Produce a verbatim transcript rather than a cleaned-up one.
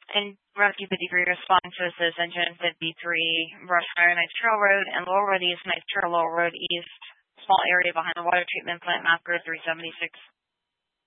And Rescue fifty-three responses is Engine fifty-three, Brush Fire, Knife Trail Road, and Laurel Road East, Knife Trail, Laurel Road East, small area behind the water treatment plant, map grid three seventy-six.